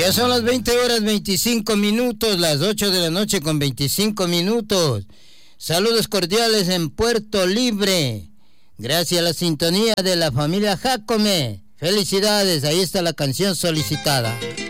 Ya son las 20:25, las 8 de la noche con 25 minutos. Saludos cordiales en Puerto Libre. Gracias a la sintonía de la familia Jácome. Felicidades, ahí está la canción solicitada.